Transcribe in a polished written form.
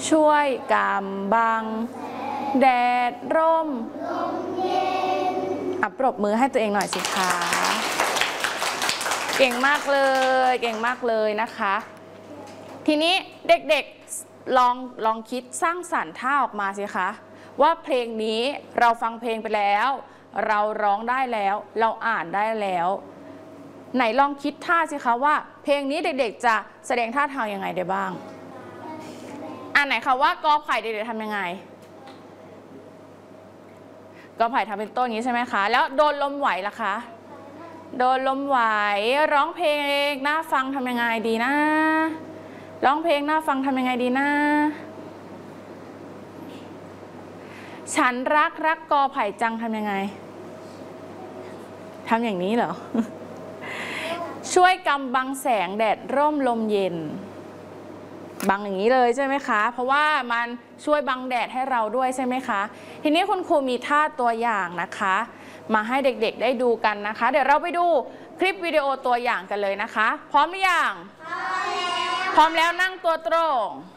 ช่วยกำบังแดดร่มปรบมือให้ตัวเองหน่อยสิคะเก่งมากเลยเก่งมากเลยนะคะทีนี้เด็กๆลองคิดสร้างสรรค์ท่าออกมาสิคะว่าเพลงนี้เราฟังเพลงไปแล้วเราร้องได้แล้วเราอ่านได้แล้วไหนลองคิดท่าสิคะว่าเพลงนี้เด็กๆจะแสดงท่าทางยังไงได้บ้างไหนคะว่ากอไผ่เด็กๆทำยังไงกอไผ่ทำเป็นต้นอย่างนี้ใช่ไหมคะแล้วโดนลมไหวล่ะคะโดนลมไหวร้องเพลงน่าฟังทำยังไงดีนะร้องเพลงน่าฟังทำยังไงดีนะฉันรักกอไผ่จังทำยังไงทำอย่างนี้เหรอ ช่วยกำบังแสงแดดร่มลมเย็นบังอย่างนี้เลยใช่ไหมคะเพราะว่ามันช่วยบังแดดให้เราด้วยใช่ไหมคะทีนี้คุณครูมีท่าตัวอย่างนะคะมาให้เด็กๆได้ดูกันนะคะเดี๋ยวเราไปดูคลิปวิดีโอตัวอย่างกันเลยนะคะพร้อมหรือยังพร้อมแล้วนั่งตัวตรง